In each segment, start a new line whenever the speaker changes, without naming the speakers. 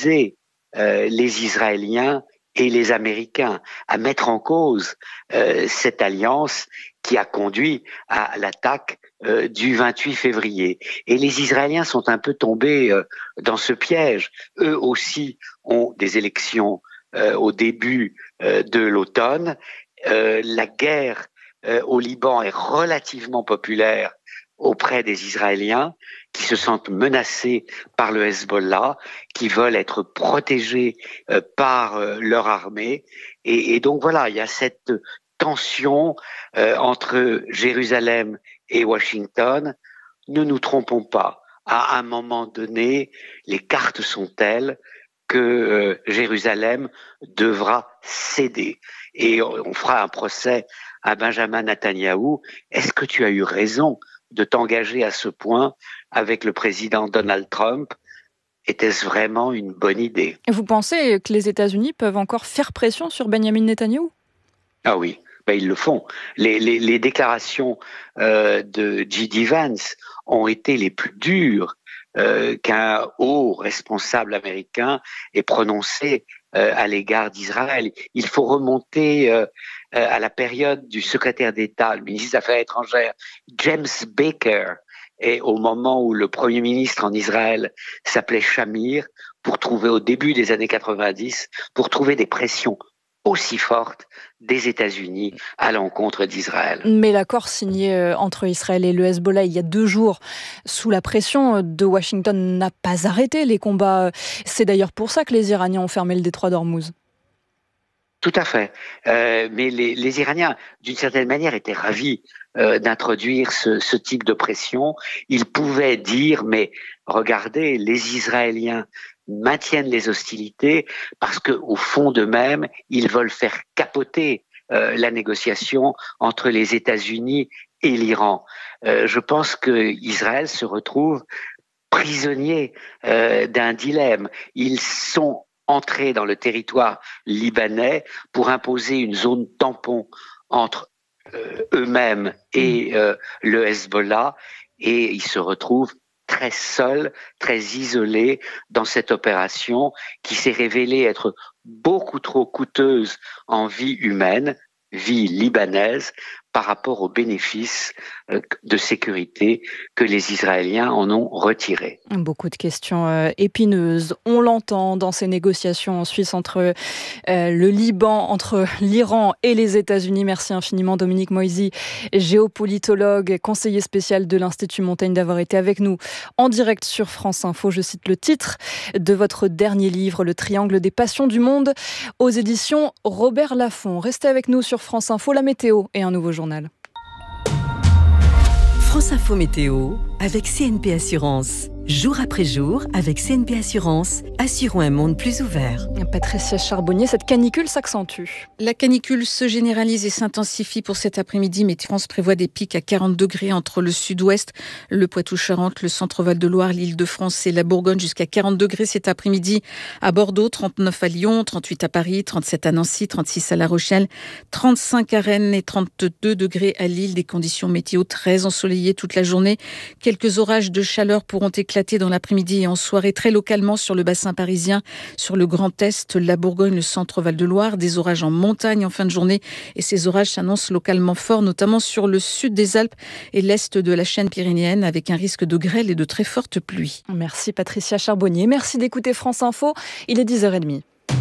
diviser les Israéliens et les Américains, à mettre en cause cette alliance qui a conduit à l'attaque du 28 février. Et les Israéliens sont un peu tombés dans ce piège. Eux aussi ont des élections au début de l'automne. La guerre au Liban est relativement populaire auprès des Israéliens qui se sentent menacés par le Hezbollah, qui veulent être protégés par leur armée. Et donc voilà, il y a cette tension entre Jérusalem et Washington. Ne nous trompons pas, à un moment donné, les cartes sont telles que Jérusalem devra céder. Et on fera un procès à Benjamin Netanyahou. Est-ce que tu as eu raison de t'engager à ce point avec le président Donald Trump? Était-ce vraiment une bonne idée?
Vous pensez que les États-Unis peuvent encore faire pression sur Benjamin Netanyahou?
Ah oui, ils le font. Les déclarations de J.D. Vance ont été les plus dures qu'un haut responsable américain ait prononcé à l'égard d'Israël. Il faut remonter à la période du secrétaire d'État, le ministre des Affaires étrangères, James Baker, et au moment où le Premier ministre en Israël s'appelait Shamir, au début des années 90, pour trouver des pressions aussi fortes des États-Unis à l'encontre d'Israël.
Mais l'accord signé entre Israël et le Hezbollah il y a 2 jours, sous la pression de Washington, n'a pas arrêté les combats. C'est d'ailleurs pour ça que les Iraniens ont fermé le détroit d'Ormuz.
Tout à fait. Mais les Iraniens, d'une certaine manière, étaient ravis d'introduire ce type de pression. Ils pouvaient dire, mais regardez, les Israéliens maintiennent les hostilités parce que, au fond d'eux-mêmes, ils veulent faire capoter la négociation entre les États-Unis et l'Iran. Je pense que Israël se retrouve prisonnier d'un dilemme. Ils sont entrés dans le territoire libanais pour imposer une zone tampon entre eux-mêmes et le Hezbollah, et ils se retrouvent très seuls, très isolés dans cette opération qui s'est révélée être beaucoup trop coûteuse en vie humaine, vie libanaise, par rapport aux bénéfices de sécurité que les Israéliens en ont retirés.
Beaucoup de questions épineuses. On l'entend dans ces négociations en Suisse entre le Liban, entre l'Iran et les États-Unis. Merci infiniment Dominique Moisy, géopolitologue, conseiller spécial de l'Institut Montaigne, d'avoir été avec nous en direct sur France Info. Je cite le titre de votre dernier livre, Le Triangle des passions du monde, aux éditions Robert Laffont. Restez avec nous sur France Info, la météo et un nouveau journal.
France Info Météo avec CNP Assurance. Jour après jour, avec CNP Assurance, assurons un monde plus ouvert.
Patricia Charbonnier, cette canicule s'accentue.
La canicule se généralise et s'intensifie pour cet après-midi. Météo France prévoit des pics à 40 degrés entre le sud-ouest, le Poitou-Charentes, le centre-Val de Loire, l'Île-de-France et la Bourgogne, jusqu'à 40 degrés cet après-midi à Bordeaux, 39 à Lyon, 38 à Paris, 37 à Nancy, 36 à La Rochelle, 35 à Rennes et 32 degrés à Lille. Des conditions météo très ensoleillées toute la journée. Quelques orages de chaleur pourront éclater dans l'après-midi et en soirée, très localement sur le bassin parisien, sur le Grand Est, la Bourgogne, le centre Val de Loire. Des orages en montagne en fin de journée et ces orages s'annoncent localement forts, notamment sur le sud des Alpes et l'est de la chaîne pyrénéenne, avec un risque de grêle et de très fortes pluies.
Merci Patricia Charbonnier. Merci d'écouter France Info. Il est 10h30.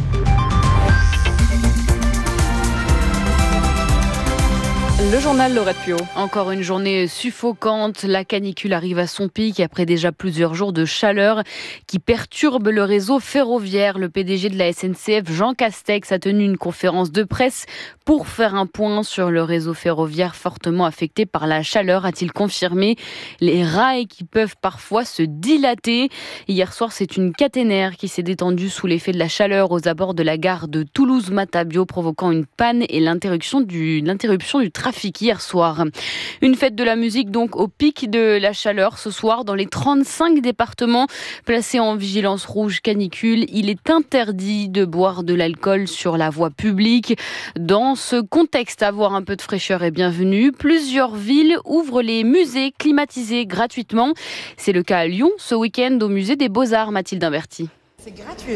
Le journal Laurette Puot.
Encore une journée suffocante. La canicule arrive à son pic après déjà plusieurs jours de chaleur qui perturbe le réseau ferroviaire. Le PDG de la SNCF, Jean Castex, a tenu une conférence de presse pour faire un point sur le réseau ferroviaire fortement affecté par la chaleur, a-t-il confirmé. Les rails qui peuvent parfois se dilater. Hier soir, c'est une caténaire qui s'est détendue sous l'effet de la chaleur aux abords de la gare de Toulouse-Matabio, provoquant une panne et l'interruption du trafic hier soir. Une fête de la musique donc au pic de la chaleur ce soir dans les 35 départements placés en vigilance rouge canicule. Il est interdit de boire de l'alcool sur la voie publique. Dans ce contexte, avoir un peu de fraîcheur est bienvenu. Plusieurs villes ouvrent les musées climatisés gratuitement. C'est le cas à Lyon ce week-end au musée des Beaux-Arts, Mathilde Imberti.
C'est gratuit.